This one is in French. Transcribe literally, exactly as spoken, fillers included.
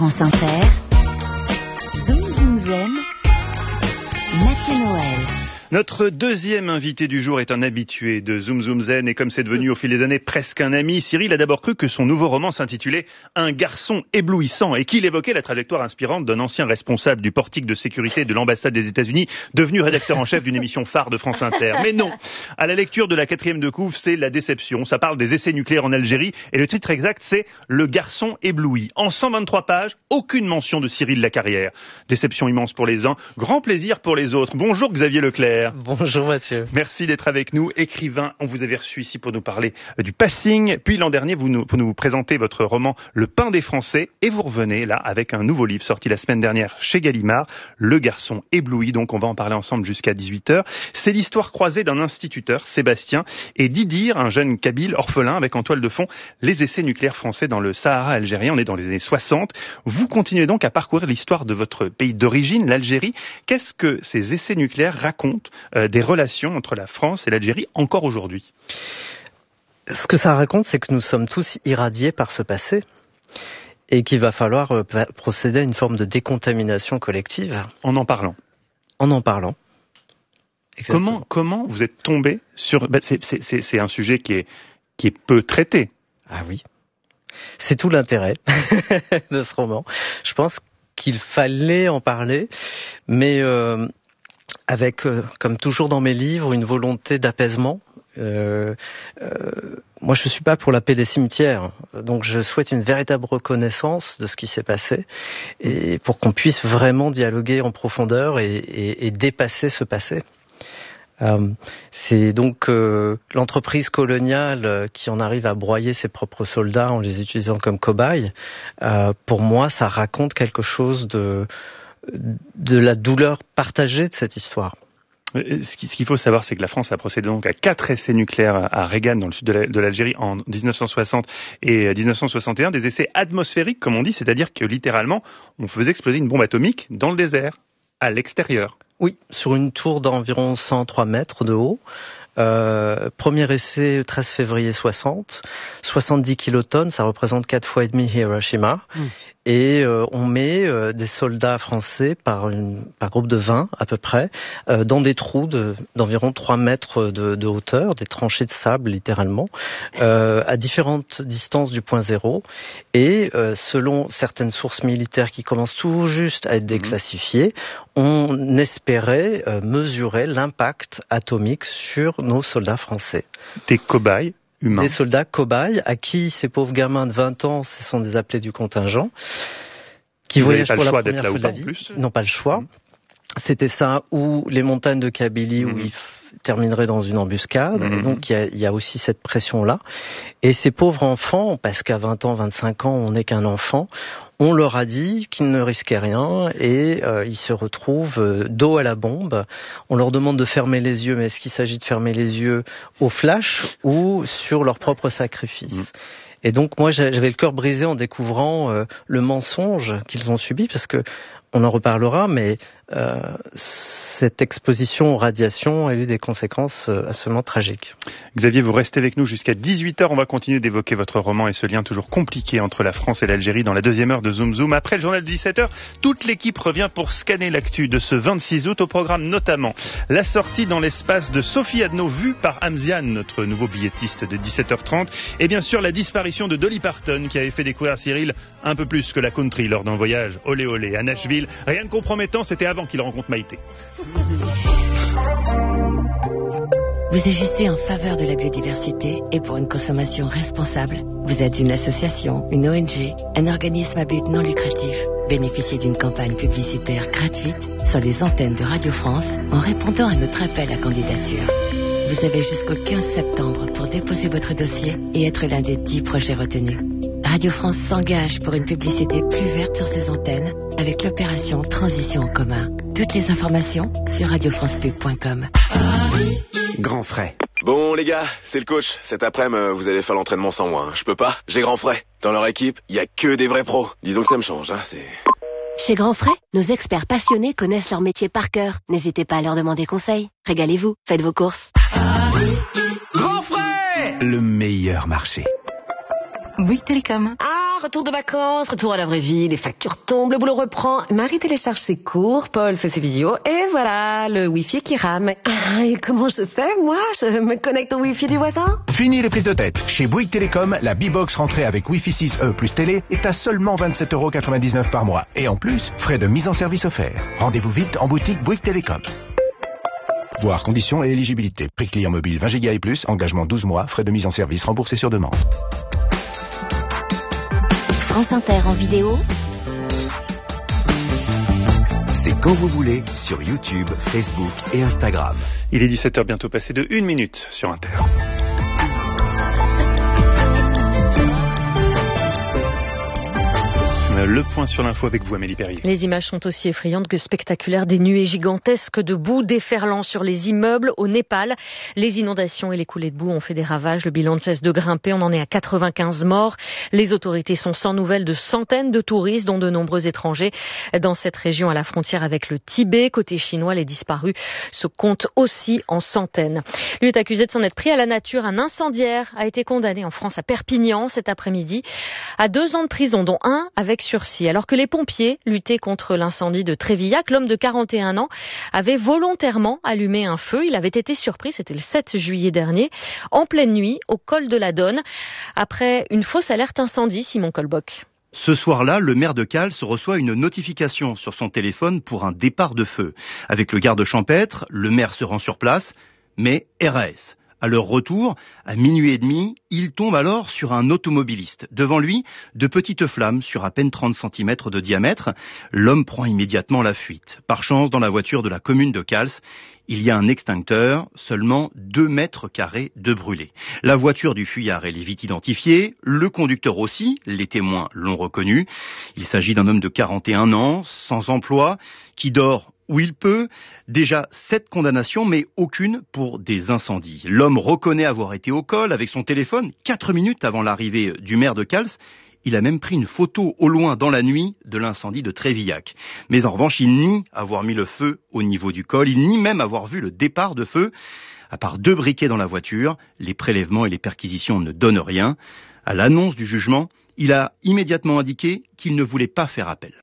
France Inter, Zoom Zoom Zen, Mathieu Noël. Notre deuxième invité du jour est un habitué de Zoom Zoom Zen et comme c'est devenu au fil des années presque un ami, Cyril a d'abord cru que son nouveau roman s'intitulait « Un garçon éblouissant » et qu'il évoquait la trajectoire inspirante d'un ancien responsable du portique de sécurité de l'ambassade des États-Unis, devenu rédacteur en chef d'une émission phare de France Inter. Mais non, à la lecture de la quatrième de couve, c'est la déception. Ça parle des essais nucléaires en Algérie et le titre exact c'est « Le garçon ébloui ». En cent vingt-trois pages, aucune mention de Cyril Lacarrière. Déception immense pour les uns, grand plaisir pour les autres. Bonjour Xavier Leclerc. Bonjour Mathieu. Merci d'être avec nous. Écrivain, on vous avait reçu ici pour nous parler du passing. Puis l'an dernier, vous nous, pour nous présenter votre roman Le pain des Français. Et vous revenez là avec un nouveau livre sorti la semaine dernière chez Gallimard, Le garçon ébloui. Donc on va en parler ensemble jusqu'à dix-huit heures. C'est l'histoire croisée d'un instituteur, Sébastien, et d'Idir, un jeune kabyle orphelin avec en toile de fond les essais nucléaires français dans le Sahara algérien. On est dans les années soixante. Vous continuez donc à parcourir l'histoire de votre pays d'origine, l'Algérie. Qu'est-ce que ces essais nucléaires racontent euh, des relations entre la France et l'Algérie encore aujourd'hui? Ce que ça raconte, c'est que nous sommes tous irradiés par ce passé et qu'il va falloir euh, procéder à une forme de décontamination collective. En en parlant. En en parlant. Comment, comment vous êtes tombé sur... Ben c'est, c'est, c'est, c'est un sujet qui est, qui est peu traité. Ah oui. C'est tout l'intérêt de ce roman. Je pense qu'il fallait en parler, mais... Euh, avec, euh, comme toujours dans mes livres, une volonté d'apaisement. Euh, euh, moi, je ne suis pas pour la paix des cimetières, donc je souhaite une véritable reconnaissance de ce qui s'est passé, et pour qu'on puisse vraiment dialoguer en profondeur et, et, et dépasser ce passé. Euh, c'est donc euh, l'entreprise coloniale qui en arrive à broyer ses propres soldats en les utilisant comme cobayes. Euh, pour moi, ça raconte quelque chose de... de la douleur partagée de cette histoire. Ce qu'il faut savoir, c'est que la France a procédé donc à quatre essais nucléaires à Regan, dans le sud de l'Algérie, en dix-neuf cent soixante et dix-neuf cent soixante et un, des essais atmosphériques, comme on dit, c'est-à-dire que littéralement, on faisait exploser une bombe atomique dans le désert, à l'extérieur. Oui, sur une tour d'environ cent trois mètres de haut. Euh, premier essai treize février soixante, soixante-dix kilotonnes, ça représente quatre fois et demi Hiroshima. Mmh. Et euh, on met euh, des soldats français par, une, par groupe de vingt à peu près euh, dans des trous de, d'environ trois mètres de, de hauteur, des tranchées de sable littéralement, euh, à différentes distances du point zéro. Et euh, selon certaines sources militaires qui commencent tout juste à être déclassifiées, on espérait euh, mesurer l'impact atomique sur nos soldats français. Des cobayes humains. Des soldats cobayes à qui ces pauvres gamins de vingt ans, ce sont des appelés du contingent, qui Vous voyagent pour la première fois de la vie, plus. n'ont pas le choix. Mmh. C'était ça, ou les montagnes de Kabylie, mmh. où ils f- termineraient dans une embuscade. Mmh. Et donc il y a, y a aussi cette pression-là. Et ces pauvres enfants, parce qu'à vingt ans, vingt-cinq ans, on n'est qu'un enfant, on leur a dit qu'ils ne risquaient rien et euh, ils se retrouvent euh, dos à la bombe. On leur demande de fermer les yeux, mais est-ce qu'il s'agit de fermer les yeux au flash ou sur leur propre sacrifice ? Mmh. Et donc moi j'avais le cœur brisé en découvrant euh, le mensonge qu'ils ont subi, parce que on en reparlera, mais euh, cette exposition aux radiations a eu des conséquences absolument tragiques. Xavier, vous restez avec nous jusqu'à dix-huit heures. On va continuer d'évoquer votre roman et ce lien toujours compliqué entre la France et l'Algérie dans la deuxième heure de Zoom Zoom. Après le journal de dix-sept heures, toute l'équipe revient pour scanner l'actu de ce vingt-six août. Au programme notamment la sortie dans l'espace de Sophie Adno, vue par Amzian, notre nouveau billettiste de dix-sept heures trente. Et bien sûr la disparition de Dolly Parton, qui avait fait découvrir à Cyril un peu plus que la country lors d'un voyage olé olé à Nashville. Rien de compromettant, c'était avant qu'il rencontre Maïté. Vous agissez en faveur de la biodiversité et pour une consommation responsable. Vous êtes une association, une O N G, un organisme à but non lucratif. Bénéficiez d'une campagne publicitaire gratuite sur les antennes de Radio France en répondant à notre appel à candidature. Vous avez jusqu'au quinze septembre pour déposer votre dossier et être l'un des dix projets retenus. Radio France s'engage pour une publicité plus verte sur ses antennes avec l'opération Transition en commun. Toutes les informations sur radio france pub point com. Grand frais. Bon les gars, c'est le coach. Cet après-midi, vous allez faire l'entraînement sans moi. Hein. Je peux pas, j'ai grand frais. Dans leur équipe, il y a que des vrais pros. Disons que ça me change, hein, c'est... Chez Grand Frais, nos experts passionnés connaissent leur métier par cœur. N'hésitez pas à leur demander conseil. Régalez-vous, faites vos courses. Grand frais, le meilleur marché. Bouygues Télécom. Ah, retour de vacances, retour à la vraie vie, les factures tombent, le boulot reprend, Marie télécharge ses cours, Paul fait ses visios, et voilà, le wifi qui rame. Ah, et comment je fais, moi? Je me connecte au wifi du voisin? Fini les prises de tête. Chez Bouygues Télécom, la B-Box rentrée avec Wi-Fi six E plus télé est à seulement vingt-sept euros quatre-vingt-dix-neuf par mois. Et en plus, frais de mise en service offerts. Rendez-vous vite en boutique Bouygues Télécom. Voir conditions et éligibilité. Prix client mobile vingt giga et plus, engagement douze mois, frais de mise en service remboursés sur demande. France Inter en vidéo. C'est quand vous voulez sur YouTube, Facebook et Instagram. Il est dix-sept heures bientôt passé de une minute sur Inter. Le point sur l'info avec vous, Amélie Perrier. Les images sont aussi effrayantes que spectaculaires. Des nuées gigantesques de boue déferlant sur les immeubles au Népal. Les inondations et les coulées de boue ont fait des ravages. Le bilan ne cesse de grimper. On en est à quatre-vingt-quinze morts. Les autorités sont sans nouvelles de centaines de touristes, dont de nombreux étrangers. Dans cette région à la frontière avec le Tibet, côté chinois, les disparus se comptent aussi en centaines. Lui est accusé de s'en être pris à la nature. Un incendiaire a été condamné en France à Perpignan cet après-midi à deux ans de prison, dont un avec sursis. Alors que les pompiers luttaient contre l'incendie de Trévillac, l'homme de quarante et un ans avait volontairement allumé un feu. Il avait été surpris, c'était le sept juillet dernier, en pleine nuit, au col de la Donne, après une fausse alerte incendie, Simon Colboc. Ce soir-là, le maire de Cals reçoit une notification sur son téléphone pour un départ de feu. Avec le garde champêtre, le maire se rend sur place, mais R A S. À leur retour, à minuit et demi, il tombe alors sur un automobiliste. Devant lui, de petites flammes sur à peine trente centimètres de diamètre. L'homme prend immédiatement la fuite. Par chance, dans la voiture de la commune de Cals, il y a un extincteur, seulement deux mètres carrés de brûlé. La voiture du fuyard, elle est vite identifiée. Le conducteur aussi, les témoins l'ont reconnu. Il s'agit d'un homme de quarante et un ans, sans emploi, qui dort où il peut. Déjà sept condamnations, mais aucune pour des incendies. L'homme reconnaît avoir été au col avec son téléphone quatre minutes avant l'arrivée du maire de Cals. Il a même pris une photo au loin dans la nuit de l'incendie de Trévillac. Mais en revanche, il nie avoir mis le feu au niveau du col. Il nie même avoir vu le départ de feu. À part deux briquets dans la voiture, les prélèvements et les perquisitions ne donnent rien. À l'annonce du jugement, il a immédiatement indiqué qu'il ne voulait pas faire appel.